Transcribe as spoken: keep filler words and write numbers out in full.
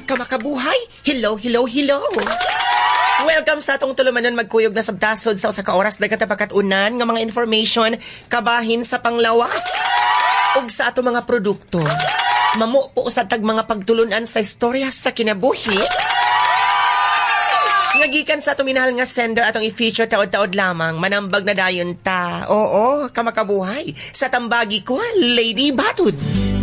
Kamakabuhay! Hello, hello, hello! Welcome sa atong tulumanon magkuyog na sabtasod sa usa ka oras daghang tapakatunan nga mga information kabahin sa panglawas ug sa ato mga produkto. Mamo po sa tag mga pagtulunan sa istorya sa kinabuhi. Ngagikan sa atong minahal nga sender atong i-feature taod-taod lamang manambag na dayon ta. Oo, kamakabuhay sa tambagi ko, Lady Batud.